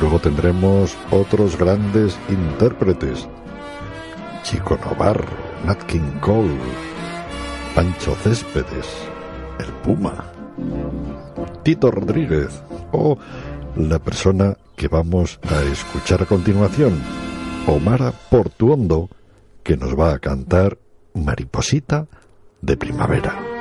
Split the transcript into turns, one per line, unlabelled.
Luego tendremos otros grandes intérpretes: Chico Novarro, Nat King Cole, Pancho Céspedes, el Puma, Tito Rodríguez o la persona que vamos a escuchar a continuación, Omar Portuondo, que nos va a cantar Mariposita de Primavera.